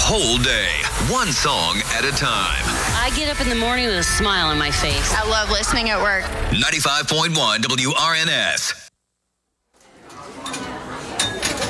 whole day, one song at a time. I get up in the morning with a smile on my face. I love listening at work. 95.1 WRNS.